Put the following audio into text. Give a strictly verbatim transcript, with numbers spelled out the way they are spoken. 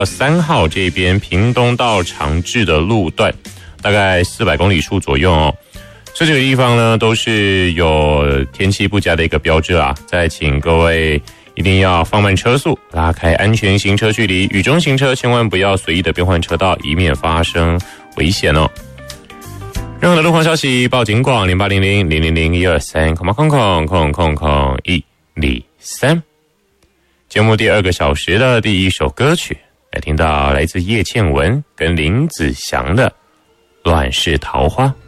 三号这边屏东到长治的路段，大概四百公里处左右哦。这几个地方呢都是有天气不佳的一个标志啊，再请各位一定要放慢车速，拉开安全行车距离，雨中行车千万不要随意的变换车道，以免发生危险哦。任何的路况消息报警广零八零零零零零一二三空空空空空空一二三。节目第二个小时的第一首歌曲，来听到来自叶倩文跟林子祥的《乱世桃花》。